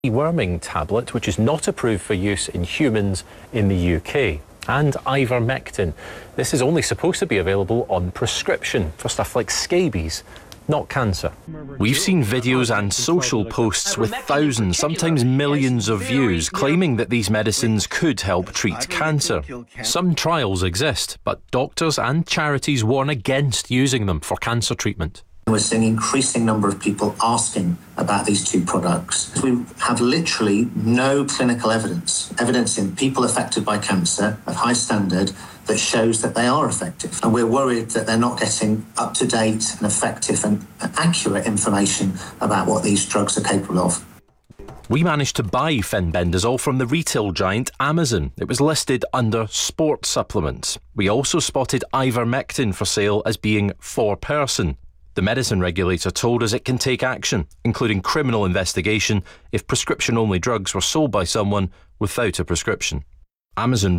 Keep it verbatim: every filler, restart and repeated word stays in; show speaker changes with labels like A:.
A: Deworming tablet, which is not approved for use in humans in the U K. And ivermectin. This is only supposed to be available on prescription for stuff like scabies, not cancer.
B: We've seen videos and social posts with thousands, sometimes millions of views claiming that these medicines could help treat cancer. Some trials exist, but doctors and charities warn against using them for cancer treatment.
C: We're seeing an increasing number of people asking about these two products. We have literally no clinical evidence, evidence in people affected by cancer of high standard that shows that they are effective. And we're worried that they're not getting up-to-date and effective and accurate information about what these drugs are capable of.
B: We managed to buy fenbendazole from the retail giant Amazon. It was listed under sports supplements. We also spotted ivermectin for sale as being for person. The medicine regulator told us it can take action, including criminal investigation, if prescription-only drugs were sold by someone without a prescription. Amazon